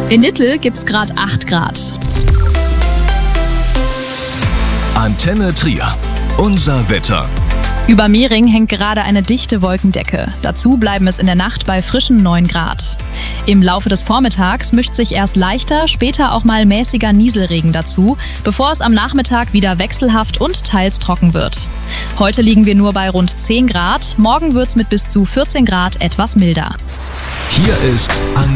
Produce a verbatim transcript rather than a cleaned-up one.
In Nittel gibt's gerade acht Grad. Antenne Trier. Unser Wetter. Über Mehring hängt gerade eine dichte Wolkendecke. Dazu bleiben es in der Nacht bei frischen neun Grad. Im Laufe des Vormittags mischt sich erst leichter, später auch mal mäßiger Nieselregen dazu, bevor es am Nachmittag wieder wechselhaft und teils trocken wird. Heute liegen wir nur bei rund zehn Grad, morgen wird's mit bis zu vierzehn Grad etwas milder. Hier ist